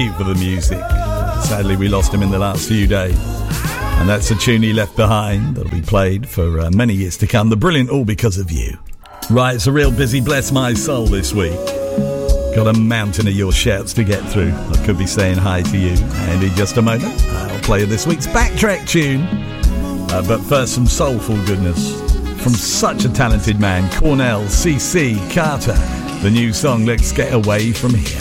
for the music. Sadly, we lost him in the last few days. And that's a tune he left behind that'll be played for many years to come. The brilliant All Because of You. Right, it's a real busy Bless My Soul this week. Got a mountain of your shouts to get through. I could be saying hi to you. And in just a moment, I'll play this week's backtrack tune. But first, some soulful goodness from such a talented man, Cornell C.C. Carter. The new song, Let's Get Away From Here.